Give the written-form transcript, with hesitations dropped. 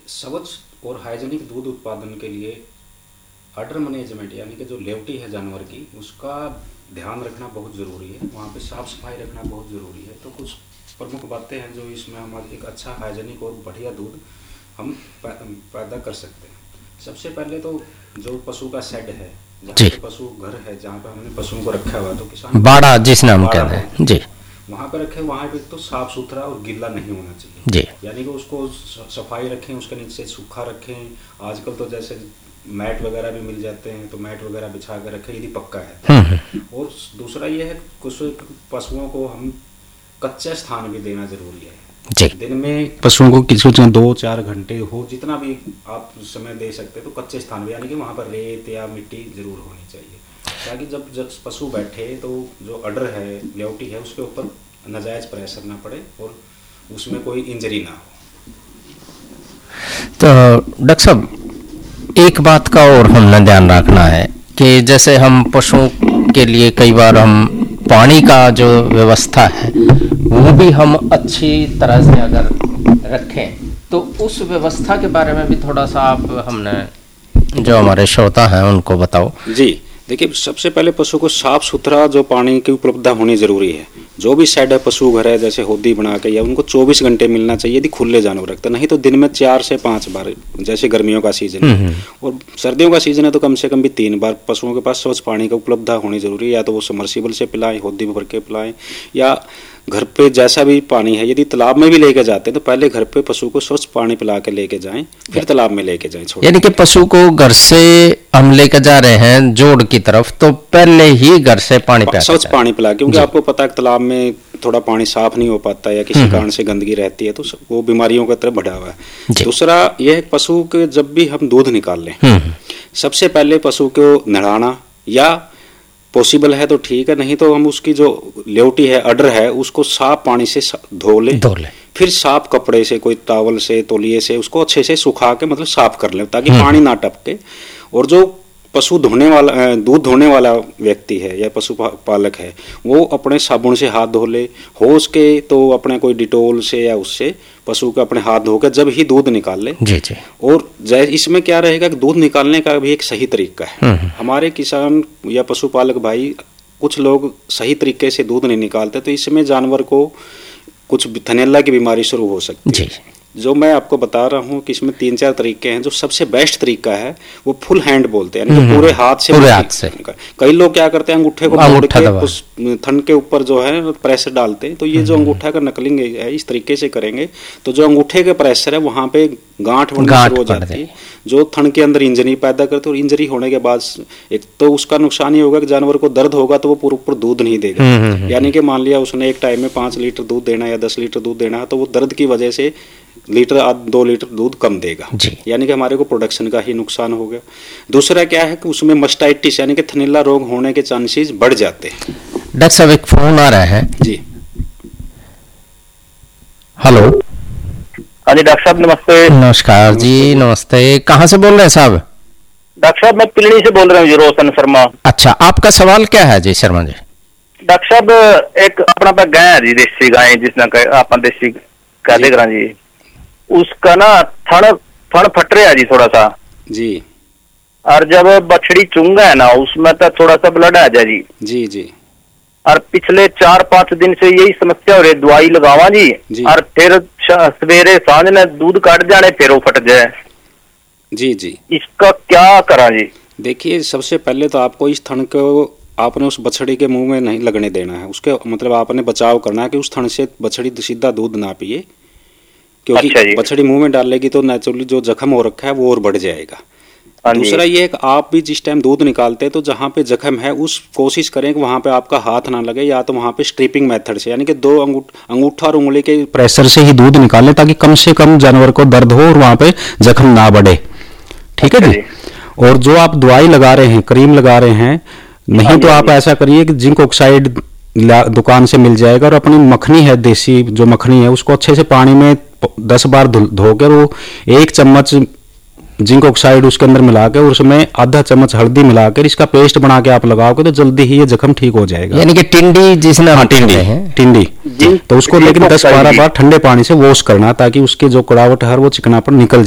स्वच्छ और हाइजीनिक दूध उत्पादन के लिए अडर मैनेजमेंट यानी कि जो लेवटी है जानवर की उसका ध्यान रखना बहुत ज़रूरी है। वहाँ पे साफ़ सफाई रखना बहुत ज़रूरी है। तो कुछ प्रमुख बातें हैं जो इसमें हमारे एक अच्छा हाइजीनिक और बढ़िया दूध हम पैदा कर सकते हैं। सबसे पहले तो जो पशु का शेड है, जहाँ पे पशु घर है, जहाँ पे हमने पशुओं को रखा हुआ, तो किसान बाड़ा जिस नाम कहते हैं जी, वहाँ पे रखे, वहाँ पे तो साफ सुथरा और गीला नहीं होना चाहिए जी। यानी कि उसको सफाई रखें, उसके नीचे सूखा रखें। आजकल तो जैसे मैट वगैरह भी मिल जाते हैं, तो मैट वगैरह बिछा कर रखें यदि पक्का है। और दूसरा ये है कुछ पशुओं को हम कच्चे स्थान भी देना जरूरी है जी। दिन में पशुओं को किसी 2-4 घंटे हो, जितना भी आप समय दे सकते तो कच्चे स्थान भी, यानी कि वहाँ पर रेत या मिट्टी जरूर होनी चाहिए, ताकि जब पशु बैठे तो जो अडर है, लेवटी है, उसके ऊपर नाजायज प्रेशर ना पड़े और उसमें कोई इंजरी ना हो। तो डॉक्टर साहब एक बात का और हमने ध्यान रखना है कि जैसे हम पशुओं के लिए कई बार हम पानी का जो व्यवस्था है वो भी हम अच्छी तरह से अगर रखें तो उस व्यवस्था के बारे में भी थोड़ा सा आप हमने जो हमारे श्रोता हैं उनको बताओ जी। देखिए, सबसे पहले पशु को साफ सुथरा जो पानी की उपलब्धता होनी जरूरी है। जो भी शेड है, पशु घर है, जैसे होदी बना के, या उनको 24 घंटे मिलना चाहिए यदि खुले जानवर रखते, नहीं तो दिन में 4 से 5 बार, जैसे गर्मियों का सीजन है और सर्दियों का सीजन है तो कम से कम भी 3 बार पशुओं के पास स्वच्छ पानी का उपलब्धता होनी जरूरी है। या तो वो सबमर्सिबल से पिलाएं, होदी में भर के पिलाएं, या घर पे जैसा भी पानी है, यदि तालाब में भी लेके जाते हैं तो पहले घर पे पशु को स्वच्छ पानी पिला के लेके जाएं, फिर तालाब में लेके जाएं। यानी कि पशु को घर से हम लेके जा रहे हैं जोड़ की तरफ, तो पहले ही घर से पानी पिला, स्वच्छ पानी पिला, क्योंकि आपको पता है तालाब में थोड़ा पानी साफ नहीं हो पाता या किसी कारण से गंदगी रहती है तो वो बीमारियों की तरफ बढ़ा हुआ है। दूसरा यह पशु के जब भी हम दूध निकाल लें, सबसे पहले पशु को नहलाना, या पॉसिबल है तो ठीक है, नहीं तो हम उसकी जो लेवटी है, अडर है, उसको साफ पानी से धो ले, फिर साफ कपड़े से, कोई टॉवल से, तौलिए से उसको अच्छे से सुखा के मतलब साफ कर ले, ताकि पानी ना टपके। और जो पशु धोने वाला, दूध धोने वाला व्यक्ति है या पशु पालक है, वो अपने साबुन से हाथ धो ले, हो सके तो अपने कोई डिटोल से या उससे पशु का अपने हाथ धोकर जब ही दूध निकाल ले जी जी। और इसमें क्या रहेगा कि दूध निकालने का भी एक सही तरीका है। हमारे किसान या पशुपालक भाई कुछ लोग सही तरीके से दूध नहीं निकालते, तो इसमें जानवर को कुछ थनैला की बीमारी शुरू हो सकती है। जो मैं आपको बता रहा हूँ कि इसमें 3-4 तरीके हैं। जो सबसे बेस्ट तरीका है वो फुल हैंड बोलते हैं, यानी कि पूरे हाथ से। कई लोग क्या करते हैं, अंगूठे को मोड़ के उस थन के ऊपर जो है प्रेशर डालते हैं। तो ये जो अंगूठा का नकलिंग है, इस तरीके से करेंगे तो जो अंगूठे के प्रेशर है वहां पे गांठ बनना शुरू हो जाती है, जो थन के अंदर इंजरी पैदा करते हैं। और इंजरी होने के बाद एक तो उसका नुकसान ये होगा कि जानवर को दर्द होगा तो वो पूरा दूध नहीं देगा। यानी कि मान लिया उसने एक टाइम में 5 लीटर दूध देना या 10 लीटर दूध देना है, तो वो दर्द की वजह से 1-2 लीटर दूध कम देगा, यानी कि हमारे को प्रोडक्शन का ही नुकसान हो गया। दूसरा क्या है कि उसमें मस्टाइटिस यानी कि थनैला रोग होने के चांसेस बढ़ जाते हैं। डॉक्टर साहब एक फोन आ रहा है जी। हेलो। हाँ जी डॉक्टर साहब नमस्ते। नमस्कार जी, नमस्ते। कहाँ से बोल रहे हैं साहब? डॉक्टर साहब मैं पिलनी से बोल रहा हूँ जी, रोशन शर्मा। अच्छा, आपका सवाल क्या है जी शर्मा जी? डॉक्टर साहब एक अपना पे गाय है जी, देसी गाय जिसना अपन देसी कहते करा जी, उसका ना थन फट रहा है जी थोड़ा सा जी। और जब बछड़ी चुंगा है ना उसमें तो थोड़ा सा ब्लड आ जाए जी। जी जी। और पिछले 4-5 दिन से यही समस्या हो रही, दवाई लगावा जी और फिर सवेरे सांझ ने दूध काट जाने फिर वो फट जाए जी जी। इसका क्या करा जी? देखिए, सबसे पहले तो आपको इस थन को आपने उस बछड़ी के मुंह में नहीं लगने देना है। उसके मतलब आपने बचाव करना है कि उस थन से बछड़ी सीधा दूध ना पिए, क्योंकि बछड़ी मुंह में डालेगी तो नेचुरली जो जख्म हो रखा है वो और बढ़ जाएगा। दूसरा ये है कि आप भी जिस टाइम दूध निकालते हैं तो जहाँ पे जख्म है उस कोशिश करें कि वहाँ पे आपका हाथ ना लगे, या तो वहाँ पे स्ट्रिपिंग मेथड से, यानी कि 2 अंगूठा और उंगली के प्रेशर से ही दूध निकालें, ताकि कम से कम जानवर को दर्द हो और वहाँ पे जख्म ना बढ़े। ठीक है जी। और जो आप दवाई लगा रहे हैं, क्रीम लगा रहे हैं, नहीं तो आप ऐसा करिए कि जिंक ऑक्साइड दुकान से मिल जाएगा, और अपनी मखनी है, देसी जो मखनी है, उसको अच्छे से पानी में 10 बार धोकर वो 1 चम्मच जिंक ऑक्साइड उसके अंदर मिलाकर और उसमें आधा चम्मच हल्दी मिलाकर इसका पेस्ट बना के आप लगाओगे तो जल्दी ही ये जख्म ठीक हो जाएगा। यानी कि टिंडी जिसने टिंडी तो उसको लेकिन 10-12 बार ठंडे पानी से वॉश करना, ताकि उसकी जो कड़ावट है वो चिकनापन निकल